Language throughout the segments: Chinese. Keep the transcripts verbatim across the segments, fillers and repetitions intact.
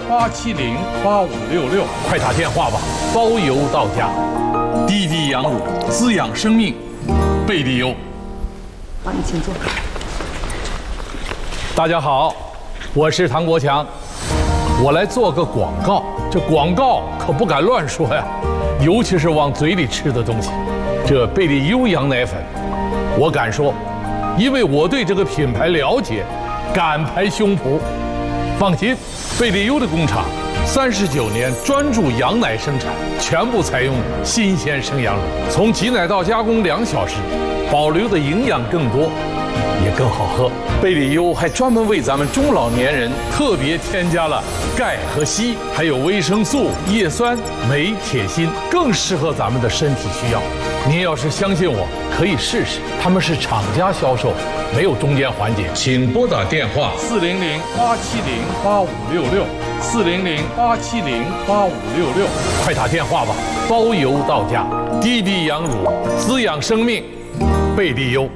八七零八五六六，快打电话吧，包邮到家。滴滴羊乳滋养生命，贝利优。 好，你请坐。 大家好，我是唐国强，我来做个广告。这广告可不敢乱说呀，尤其是往嘴里吃的东西。这贝利优羊奶粉，我敢说，因为我对这个品牌了解，敢拍胸脯。放心，贝利优的工厂三十九年专注羊奶生产，全部采用新鲜生羊乳，从挤奶到加工两小时，保留的营养更多，也更好喝。贝利优还专门为咱们中老年人特别添加了钙和硒，还有维生素、叶酸、镁、铁、锌，更适合咱们的身体需要。您要是相信我，可以试试。他们是厂家销售，没有中间环节。请拨打电话四零零八七零八五六六，四零零八七零八五六六，快打电话吧，包邮到家。滴滴羊乳滋养生命，贝利优。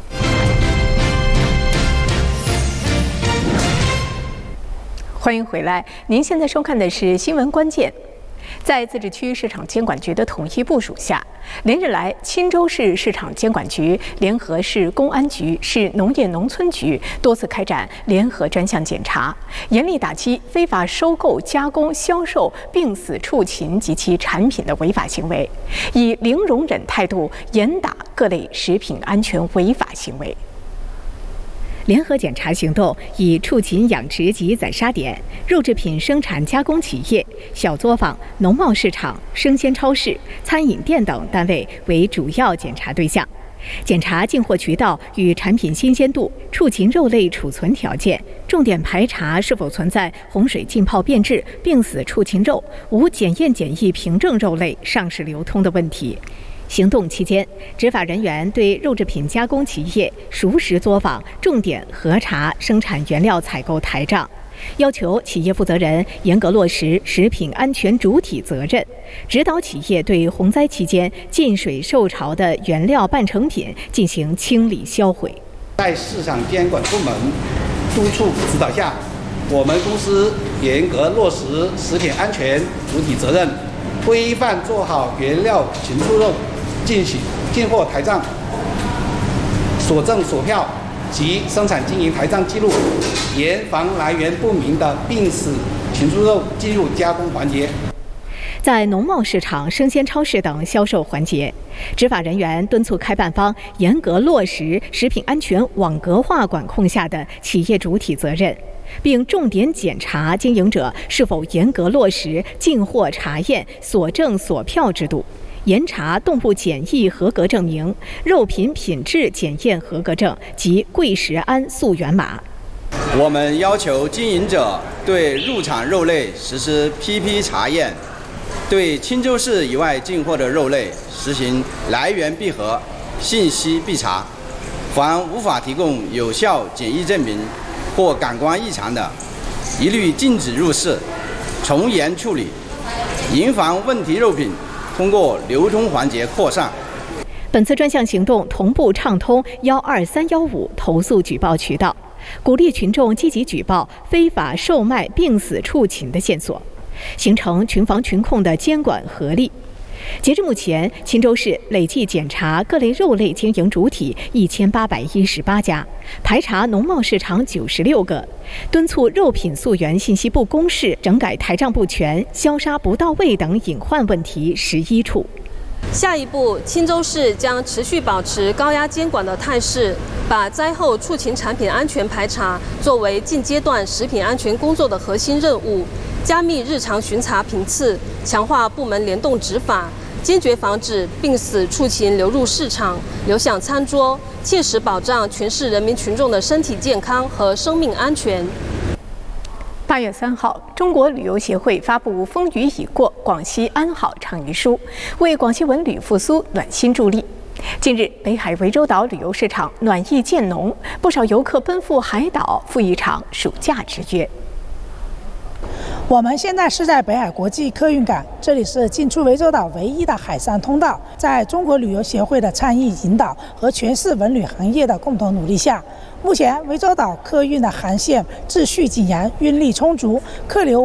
欢迎回来，您现在收看的是新闻关键。在自治区市场监管局的统一部署下，连日来，钦州市市场监管局联合市公安局、市农业农村局多次开展联合专项检查，严厉打击非法收购、加工、销售病死畜禽及其产品的违法行为，以零容忍态度严打各类食品安全违法行为。 联合检查行动以畜禽养殖及宰杀点、肉制品生产加工企业、小作坊、农贸市场、生鲜超市、餐饮店等单位为主要检查对象，检查进货渠道与产品新鲜度、畜禽肉类储存条件，重点排查是否存在洪水浸泡变质、病死畜禽肉、无检验检疫凭证肉类上市流通的问题。行动期间，执法人员对肉制品加工企业、熟食作坊重点核查生产原料采购台账，要求企业负责人严格落实食品安全主体责任，指导企业对洪灾期间进水受潮的原料半成品进行清理销毁。 在市场监管部门督促指导下，我们公司严格落实食品安全主体责任，规范做好原料禽畜肉进行进货台账、所证所票及生产经营台账记录，严防来源不明的病死禽畜肉进入加工环节。 在农贸市场、生鲜超市等销售环节，执法人员敦促开办方严格落实食品安全网格化管控下的企业主体责任，并重点检查经营者是否严格落实进货查验所证所票制度，严查动物检疫合格证明、肉品品质检验合格证及贵食安溯源码。 我们要求经营者对入场肉类实施批批查验，对钦州市以外进货的肉类实行来源必核、信息必查，凡无法提供有效检疫证明或感官异常的，一律禁止入市，从严处理，严防问题肉品通过流通环节扩散。 本次专项行动同步畅通幺二三幺五投诉举报渠道，鼓励群众积极举报非法售卖病死畜禽的线索，形成群防群控的监管合力。截至目前，钦州市累计检查各类肉类经营主体一千八百一十八家，排查农贸市场九十六个，敦促肉品溯源信息不公示、整改台账不全、销杀不到位等隐患问题十一处。 下一步，钦州市将持续保持高压监管的态势，把灾后畜禽产品安全排查作为近阶段食品安全工作的核心任务，加密日常巡查频次，强化部门联动执法，坚决防止病死畜禽流入市场、流向餐桌，切实保障全市人民群众的身体健康和生命安全。 八月三号，中国旅游协会发布“风雨已过，广西安好”倡议书，为广西文旅复苏暖心助力。近日，北海涠洲岛旅游市场暖意渐浓，不少游客奔赴海岛赴一场暑假之约。 我们现在是在北海国际客运港，这里是进出涠洲岛唯一的海上通道。在中国旅游协会的倡议引导和全市文旅行业的共同努力下，目前涠洲岛客运的航线秩序井然，运力充足，客流